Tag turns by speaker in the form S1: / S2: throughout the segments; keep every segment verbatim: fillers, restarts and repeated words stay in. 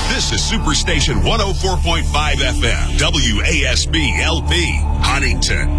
S1: This is Superstation one oh four point five F M, W A S B L P, Huntington.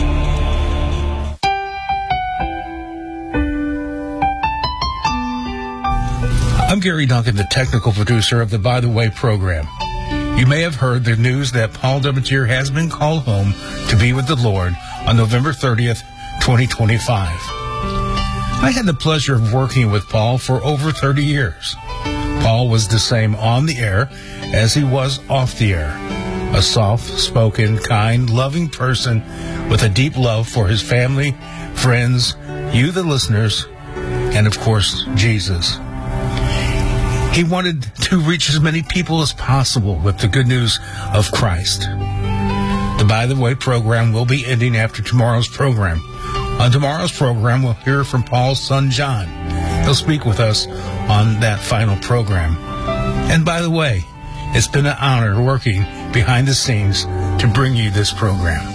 S2: I'm Gary Duncan, the technical producer of the By the Way program. You may have heard the news that Paul Devontier has been called home to be with the Lord on November thirtieth, twenty twenty-five. I had the pleasure of working with Paul for over thirty years. Paul was the same on the air as he was off the air. A soft-spoken, kind, loving person with a deep love for his family, friends, you the listeners, and of course, Jesus. He wanted to reach as many people as possible with the good news of Christ. The By the Way program will be ending after tomorrow's program. On tomorrow's program, we'll hear from Paul's son, John. He'll speak with us on that final program. And by the way, it's been an honor working behind the scenes to bring you this program.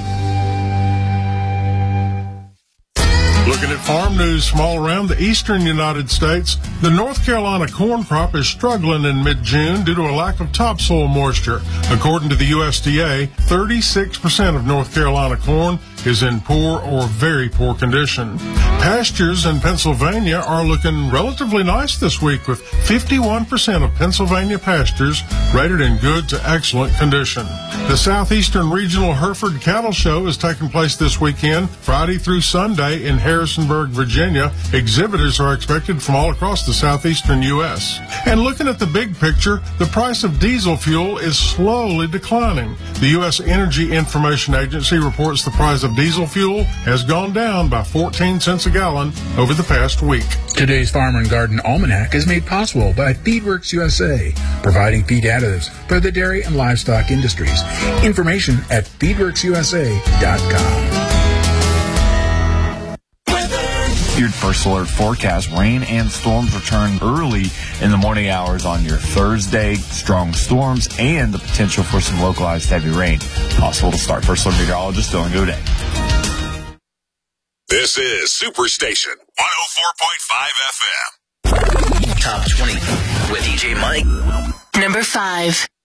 S3: Looking at farm news from all around the eastern United States, the North Carolina corn crop is struggling in mid-June due to a lack of topsoil moisture. According to the U S D A, thirty-six percent of North Carolina corn is in poor or very poor condition. Pastures in Pennsylvania are looking relatively nice this week, with fifty-one percent of Pennsylvania pastures rated in good to excellent condition. The Southeastern Regional Hereford Cattle Show is taking place this weekend, Friday through Sunday in Harrisonburg, Virginia. Exhibitors are expected from all across the southeastern U S. And looking at the big picture, the price of diesel fuel is slowly declining. The U S Energy Information Agency reports the price of diesel fuel has gone down by fourteen cents a gallon over the past week.
S4: Today's Farmer and Garden Almanac is made possible by Feedworks U S A, providing feed additives for the dairy and livestock industries. Information at feedworks U S A dot com.
S5: Your First Alert forecast. Rain and storms return early in the morning hours on your Thursday. Strong storms and the potential for some localized heavy rain possible to start. First Alert meteorologist Dylan Goday.
S1: This is Superstation one oh four point five F M.
S6: Top twenty with D J Mike. Number five.